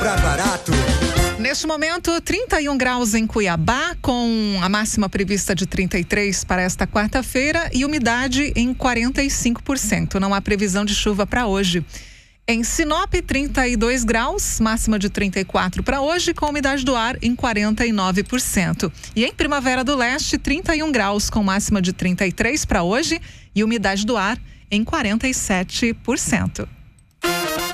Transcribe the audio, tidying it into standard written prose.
Pra barato. Neste momento, 31 graus em Cuiabá, com a máxima prevista de 33 para esta quarta-feira e umidade em 45%. Não há previsão de chuva para hoje. Em Sinop, 32 graus, máxima de 34 para hoje, com umidade do ar em 49%. E em Primavera do Leste, 31 graus, com máxima de 33 para hoje e umidade do ar em 47%.